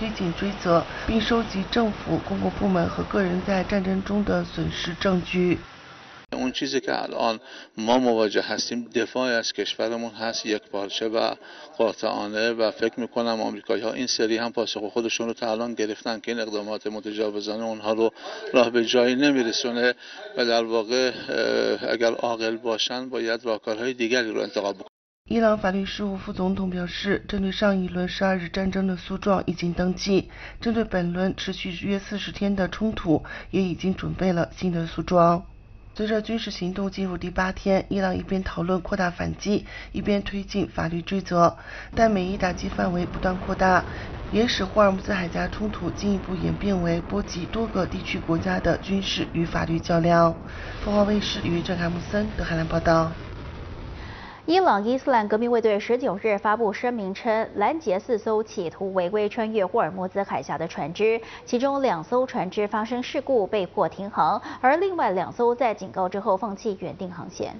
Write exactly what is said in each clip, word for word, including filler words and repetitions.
追紧追责，并收集政府、公共部门和个人在战争中的损失证据。 اون چیزی که الان ما مواجه هستیم دفاع از کشورمون هست یکپارچه و قاطعانه و فکر میکنم آمریکایی‌ها این سری هم پاسخ خودشون رو تا الان گرفتن که این اقدامات متجاوزانه اونها رو راه به جایی نمیرسونه و در واقع اگر عاقل باشن باید راهکارهای دیگری رو انتخاب بکنن. 伊朗法律事务副总统表示，针对上一轮十二日战争的诉状已经登记，针对本轮持续约四十天的冲突，也已经准备了新的诉状。 随着军事行动进入第八天，伊朗一边讨论扩大反击，一边推进法律追责，但美伊打击范围不断扩大，也使霍尔木兹海峡冲突进一步演变为波及多个地区国家的军事与法律较量。凤凰卫视与郑凯木森德海兰报道。 伊朗伊斯兰革命卫队十九日发布声明称，拦截四艘企图违规穿越霍尔木兹海峡的船只，其中两艘船只发生事故被迫停航，而另外两艘在警告之后放弃原定航线。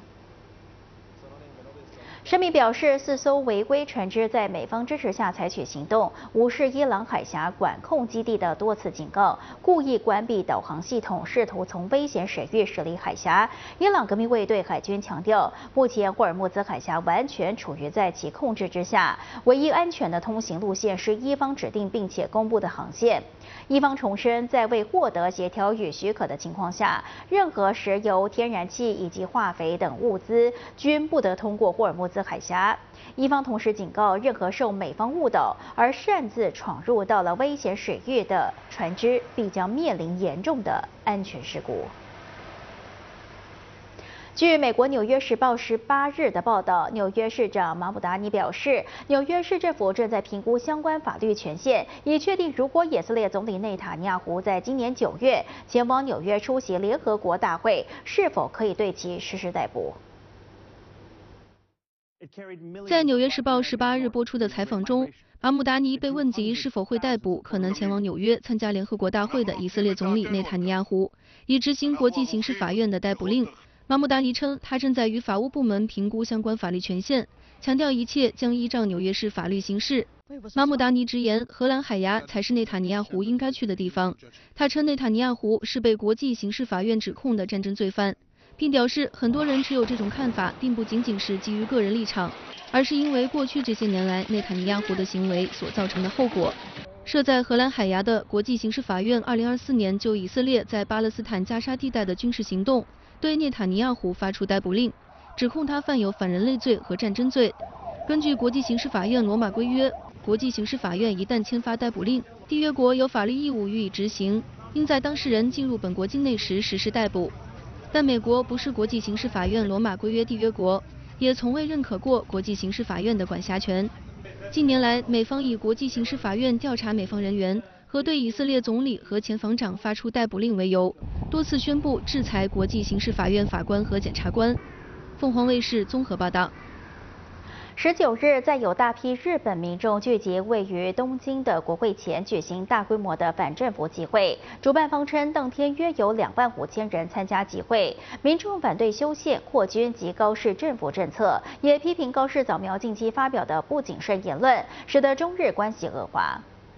声明表示，四艘违规船只在美方支持下采取行动，无视伊朗海峡管控基地的多次警告，故意关闭导航系统，试图从危险水域驶离海峡。伊朗革命卫队海军强调，目前霍尔木兹海峡完全处于在其控制之下，唯一安全的通行路线是伊方指定并且公布的航线。 伊方重申，在未获得协调与许可的情况下，任何石油、天然气以及化肥等物资均不得通过霍尔木兹海峡。伊方同时警告，任何受美方误导而擅自闯入到了危险水域的船只，必将面临严重的安全事故。 据美国《纽约时报》十八日的报道，纽约市长马姆达尼表示，纽约市政府正在评估相关法律权限，以确定如果以色列总理内塔尼亚胡在今年九月前往纽约出席联合国大会，是否可以对其实施逮捕。 在《纽约时报》十八日播出的采访中，马姆达尼被问及是否会逮捕可能前往纽约参加联合国大会的以色列总理内塔尼亚胡，以执行国际刑事法院的逮捕令。 马姆达尼称，他正在与法务部门评估相关法律权限，强调一切将依照纽约市法律行事。马姆达尼直言，荷兰海牙才是内塔尼亚胡应该去的地方。他称内塔尼亚胡是被国际刑事法院指控的战争罪犯，并表示很多人持有这种看法，并不仅仅是基于个人立场，而是因为过去这些年来内塔尼亚胡的行为所造成的后果。设在荷兰海牙的国际刑事法院，二零二四年就以色列在巴勒斯坦加沙地带的军事行动。 对内塔尼亚胡发出逮捕令，指控他犯有反人类罪和战争罪。根据国际刑事法院罗马规约，国际刑事法院一旦签发逮捕令，缔约国有法律义务予以执行，应在当事人进入本国境内时实施逮捕。但美国不是国际刑事法院罗马规约缔约国，也从未认可过国际刑事法院的管辖权。近年来，美方以国际刑事法院调查美方人员 和对以色列总理和前防长发出逮捕令为由，多次宣布制裁国际刑事法院法官和检察官。凤凰卫视综合报道。 十九日，在有大批日本民众聚集位于东京的国会前举行大规模的反政府集会，主办方称当天约有两万五千人参加集会。民众反对修宪、扩军及高市政府政策，也批评高市早苗近期发表的不谨慎言论，使得中日关系恶化。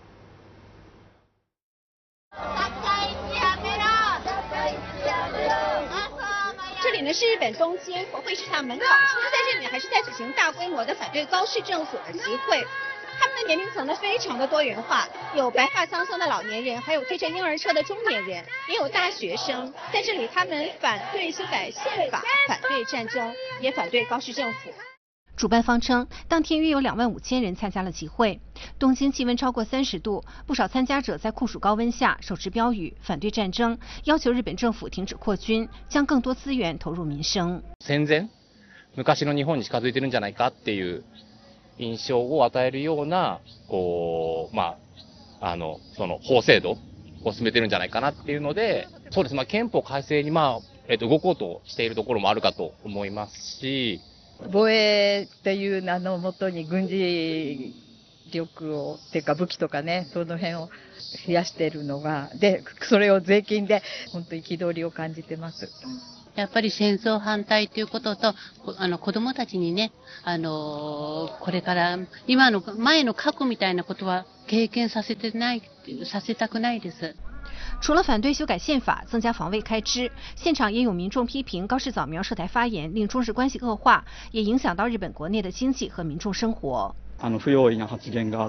这里呢是日本东京国会视察门口，今天在这里还是在举行大规模的反对高市政府的集会。他们的年龄层呢非常的多元化，有白发苍苍的老年人，还有推着婴儿车的中年人，也有大学生。在这里，他们反对修改宪法，反对战争，也反对高市政府。 主办方称，当天约有两万五千人参加了集会。东京气温超过三十度，不少参加者在酷暑高温下手持标语反对战争，要求日本政府停止扩军，将更多资源投入民生。 戦前、昔の日本に近づいてるんじゃないかっていう印象を与えるような、こうまああのその法制度を進めてるんじゃないかなっていうので、そうですまあ憲法改正にまあえっと動こうとしているところもあるかと思いますし。 防衛っていう名のもとに軍事力をっていうか武器とかねその辺を増やしているのがでそれを税金で本当に憤りを感じてます。 やっぱり戦争反対ということと、あの子どもたちにね、あのこれから今の前の過去みたいなことは経験させてない、させたくないです。 除了反对修改宪法、增加防卫开支，现场也有民众批评高市早苗涉台发言令中日关系恶化，也影响到日本国内的经济和民众生活。 あの不用意な発言があって、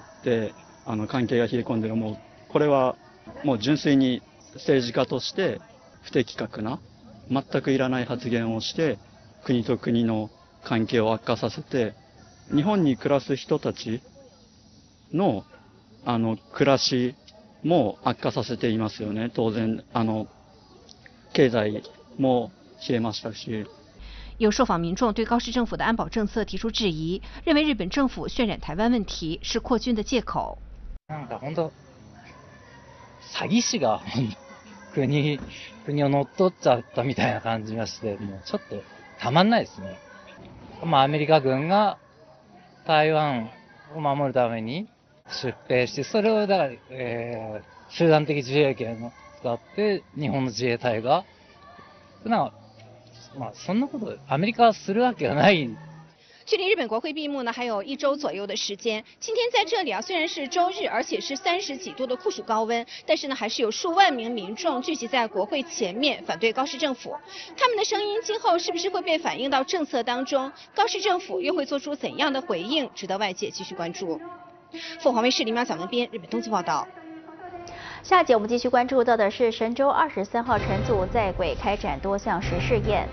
あの関係が冷え込んでるもうこれはもう純粋に政治家として不適格な。全くいらない発言をして国と国の関係を悪化させて日本に暮らす人たちのあの暮らしも悪化させていますよね。当然あの経済も冷えましたし。 有受访民众对高市政府的安保政策提出质疑，认为日本政府渲染台湾问题是扩军的借口。 なんか本当詐欺師が国、国を乗っ取っちゃったみたいな感じがして、もうちょっとたまんないですね。まあアメリカ軍が台湾を守るために出兵して、それをだから、えー、集団的自衛権を使って日本の自衛隊が、なんか、まあそんなことアメリカはするわけがない。 距离日本国会闭幕呢，还有一周左右的时间。今天在这里啊，虽然是周日，而且是三十几度的酷暑高温，但是呢，还是有数万名民众聚集在国会前面反对高市政府。他们的声音今后是不是会被反映到政策当中？高市政府又会做出怎样的回应？值得外界继续关注。凤凰卫视林淼蒋文编，日本东京报道。 下节我们继续关注到的是神舟二十三号乘组在轨开展多项实试验。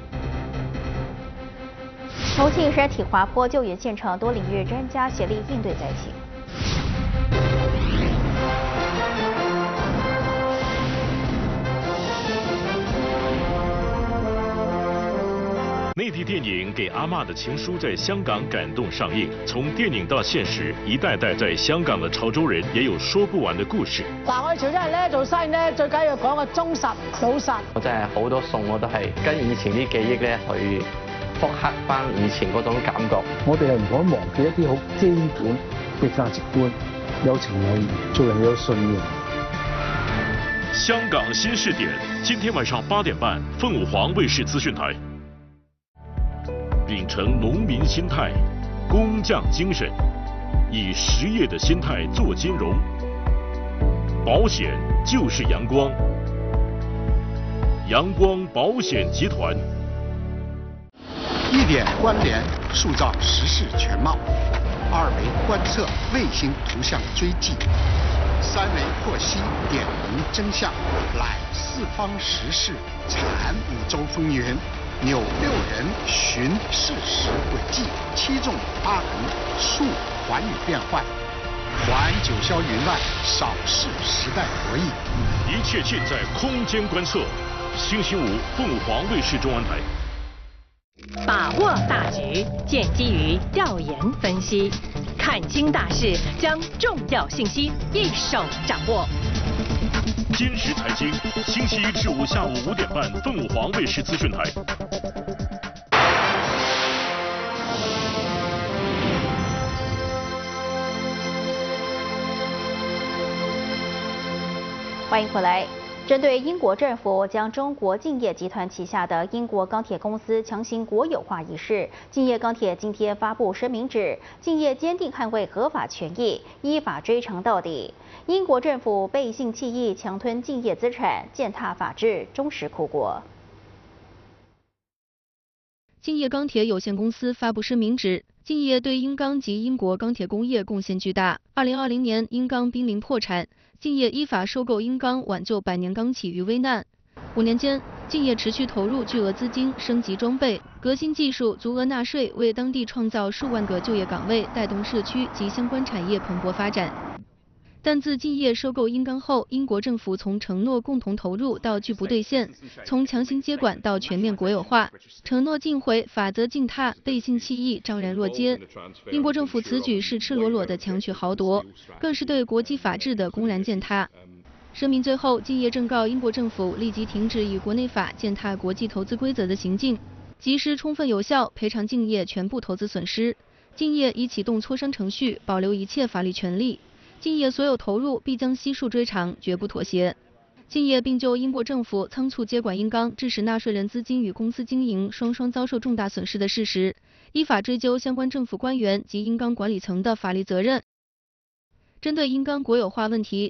重庆山体滑坡救援现场，多领域专家协力应对灾情。 内地电影《给阿嬷的情书》在香港感动上映，從電影到現實，一代代在香港嘅潮州人也有說不完嘅故事。 嗱，我哋潮州人咧做生意咧，最緊要講個忠實老實。 我真係好多餸我都係跟以前啲記憶咧去復刻翻以前嗰種感覺。 我哋係唔可以忘記一啲好基本嘅價值觀，有情有義，做人有信念。 香港新視點，今天晚上八點半，鳳舞凰衛視資訊台。秉承農民心態、工匠精神，以實業的心態做金融。保險就是陽光，陽光保險集團。 一點關聯，塑造時事全貌；二維觀測，衛星圖像追跡；三維剖析，點明真相。攬四方時事，產五洲風雲。紐六人尋事實軌跡，七縱八橫述寰宇變幻，環九霄雲外，掃視時代博弈。 一切盡在空間觀測。星期五，鳳舞凰衛視中文台。 把握大局，建基於調研分析，看清大勢，將重要信息一手掌握。 金石財經，星期一至五下午五點半，鳳舞凰衛視資訊台。 欢迎回来。针对英国政府将中国敬业集团旗下的英国钢铁公司强行国有化一事，敬业钢铁今天发布声明指，敬业坚定捍卫合法权益，依法追偿到底。英国政府背信弃义，强吞敬业资产，践踏法治，忠实苦国。 敬业钢铁有限公司发布声明指，敬业对英钢及英国钢铁工业贡献巨大。二零二零年，英钢濒临破产。敬业依法收购英钢，挽救百年钢企于危难。五年间，敬业持续投入巨额资金，升级装备、革新技术，足额纳税，为当地创造数万个就业岗位，带动社区及相关产业蓬勃发展。但自敬业收购英钢后，英国政府从承诺共同投入到拒不兑现，从强行接管到全面国有化，承诺尽毁，法则尽踏，背信弃义，昭然若揭。英国政府此举是赤裸裸的强取豪夺，更是对国际法治的公然践踏。声明最后，敬业正告英国政府立即停止以国内法践踏国际投资规则的行径，及时充分有效赔偿敬业全部投资损失。敬业已启动磋商程序，保留一切法律权利。敬业所有投入必将悉数追偿，绝不妥协。 近夜并就英国政府仓促接管英钢，致使纳税人资金与公司经营双双遭受重大损失的事实，依法追究相关政府官员及英钢管理层的法律责任。针对英钢国有化问题，